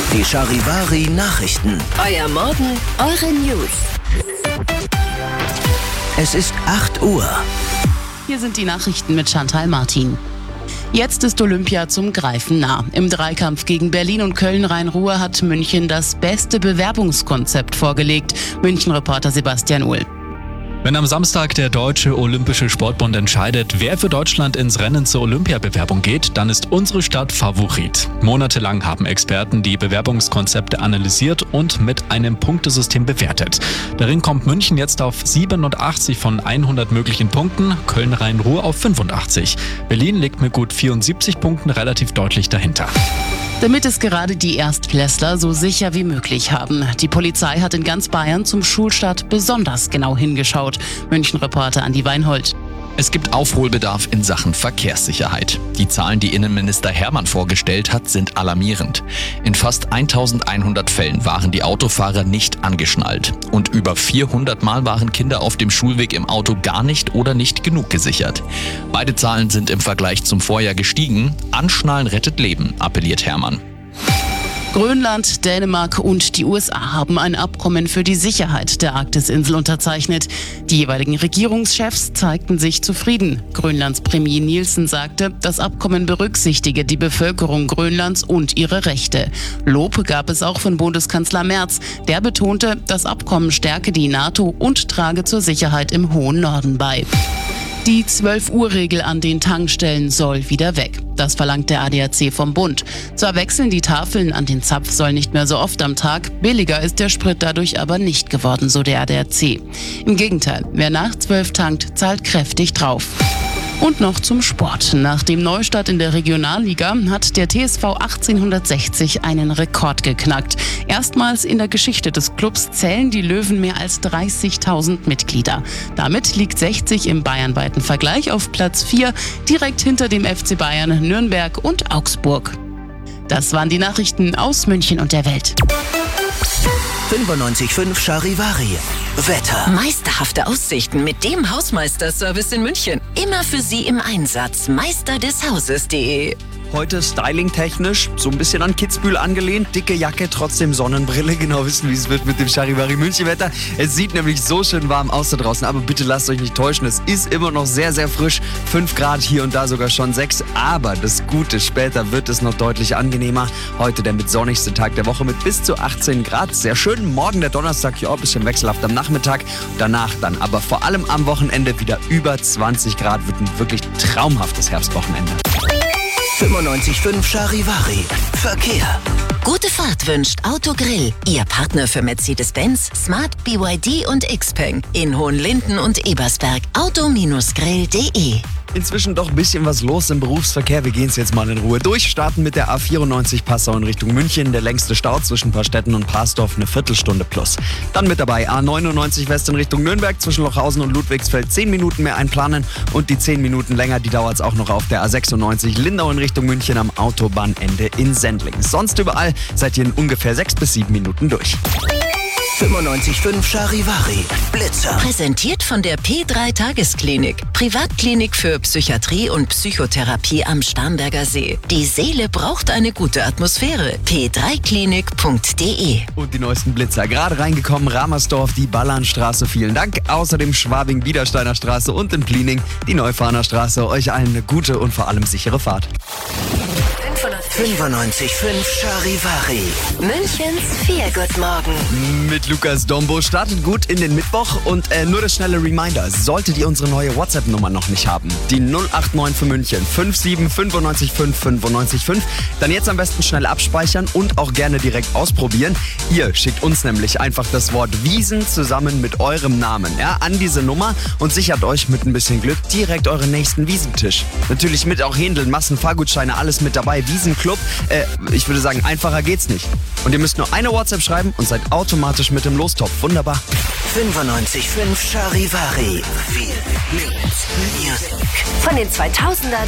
Die Charivari Nachrichten. Euer Morgen, eure News. Es ist 8 Uhr. Hier sind die Nachrichten mit Chantal Martin. Jetzt ist Olympia zum Greifen nah. Im Dreikampf gegen Berlin und Köln-Rhein-Ruhr hat München das beste Bewerbungskonzept vorgelegt. München-Reporter Sebastian Uhl. Wenn am Samstag der Deutsche Olympische Sportbund entscheidet, wer für Deutschland ins Rennen zur Olympiabewerbung geht, dann ist unsere Stadt Favorit. Monatelang haben Experten die Bewerbungskonzepte analysiert und mit einem Punktesystem bewertet. Darin kommt München jetzt auf 87 von 100 möglichen Punkten, Köln-Rhein-Ruhr auf 85. Berlin liegt mit gut 74 Punkten relativ deutlich dahinter. Damit es gerade die Erstklässler so sicher wie möglich haben. Die Polizei hat in ganz Bayern zum Schulstart besonders genau hingeschaut. München-Reporter Andi Weinhold. Es gibt Aufholbedarf in Sachen Verkehrssicherheit. Die Zahlen, die Innenminister Hermann vorgestellt hat, sind alarmierend. In fast 1100 Fällen waren die Autofahrer nicht angeschnallt. Und über 400 Mal waren Kinder auf dem Schulweg im Auto gar nicht oder nicht genug gesichert. Beide Zahlen sind im Vergleich zum Vorjahr gestiegen. Anschnallen rettet Leben, appelliert Hermann. Grönland, Dänemark und die USA haben ein Abkommen für die Sicherheit der Arktisinsel unterzeichnet. Die jeweiligen Regierungschefs zeigten sich zufrieden. Grönlands Premier Nielsen sagte, das Abkommen berücksichtige die Bevölkerung Grönlands und ihre Rechte. Lob gab es auch von Bundeskanzler Merz. Der betonte, das Abkommen stärke die NATO und trage zur Sicherheit im hohen Norden bei. Die 12-Uhr-Regel an den Tankstellen soll wieder weg. Das verlangt der ADAC vom Bund. Zwar wechseln die Tafeln an den Zapfsäulen nicht mehr so oft am Tag, billiger ist der Sprit dadurch aber nicht geworden, so der ADAC. Im Gegenteil, wer nach 12 tankt, zahlt kräftig drauf. Und noch zum Sport. Nach dem Neustart in der Regionalliga hat der TSV 1860 einen Rekord geknackt. Erstmals in der Geschichte des Clubs zählen die Löwen mehr als 30.000 Mitglieder. Damit liegt 60 im bayernweiten Vergleich auf Platz 4, direkt hinter dem FC Bayern, Nürnberg und Augsburg. Das waren die Nachrichten aus München und der Welt. 95.5 Charivari. Wetter. Meisterhafte Aussichten mit dem Hausmeisterservice in München. Immer für Sie im Einsatz. meisterdeshauses.de. Heute styling-technisch, so ein bisschen an Kitzbühel angelehnt. Dicke Jacke, trotzdem Sonnenbrille. Genau wissen, wie es wird mit dem Charivari München-Wetter. Es sieht nämlich so schön warm aus da draußen. Aber bitte lasst euch nicht täuschen. Es ist immer noch sehr, sehr frisch. 5 Grad, hier und da sogar schon 6. Aber das Gute, später wird es noch deutlich angenehmer. Heute der mit sonnigste Tag der Woche mit bis zu 18 Grad. Sehr schön. Morgen der Donnerstag, ja, ein bisschen wechselhaft am Nachmittag. Danach dann aber vor allem am Wochenende wieder über 20 Grad. Wird ein wirklich traumhaftes Herbstwochenende. 95.5 Charivari. Verkehr. Gute Fahrt wünscht Autogrill. Ihr Partner für Mercedes-Benz, Smart, BYD und Xpeng. In Hohenlinden und Ebersberg. Auto-grill.de. Inzwischen doch ein bisschen was los im Berufsverkehr. Wir gehen es jetzt mal in Ruhe durch. Starten mit der A94 Passau in Richtung München. Der längste Stau zwischen Paarstetten und Parsdorf, eine Viertelstunde plus. Dann mit dabei A99 West in Richtung Nürnberg. Zwischen Lochhausen und Ludwigsfeld 10 Minuten mehr einplanen. Und die 10 Minuten länger, die dauert es auch noch auf der A96 Lindau in Richtung München am Autobahnende in Sendling. Sonst überall seid ihr in ungefähr 6 bis 7 Minuten durch. 95.5 Charivari. Blitzer. Präsentiert von der P3 Tagesklinik. Privatklinik für Psychiatrie und Psychotherapie am Starnberger See. Die Seele braucht eine gute Atmosphäre. p3klinik.de. Und die neuesten Blitzer. Gerade reingekommen, Ramersdorf, die Ballanstraße. Vielen Dank. Außerdem Schwabing-Biedersteiner Straße und in Pliening die Neufahrener Straße. Euch allen eine gute und vor allem sichere Fahrt. 95.5 Charivari. Münchens Feelgood-Morgen. Mit Lukas Dombo startet gut in den Mittwoch und nur das schnelle Reminder, solltet ihr unsere neue WhatsApp-Nummer noch nicht haben, die 089 für München 579595995, dann jetzt am besten schnell abspeichern und auch gerne direkt ausprobieren. Ihr schickt uns nämlich einfach das Wort Wiesn zusammen mit eurem Namen, ja, an diese Nummer und sichert euch mit ein bisschen Glück direkt euren nächsten Wiesentisch. Natürlich mit auch Händeln, Massen, Fahrgutscheine, alles mit dabei. Wiesenclub, ich würde sagen, einfacher geht's nicht. Und ihr müsst nur eine WhatsApp schreiben und seid automatisch mit im Lostopf. Wunderbar. 95.5 Charivari. Viel Musik. Von den 2000ern